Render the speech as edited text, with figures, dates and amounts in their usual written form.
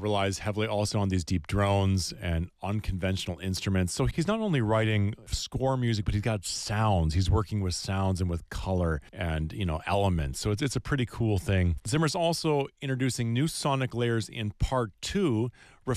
relies heavily also on these deep drones and unconventional instruments. So he's not only writing score music, but he's got sounds. He's working with sounds and with color and, elements. So it's a pretty cool thing. Zimmer's also introducing new sonic layers in part two,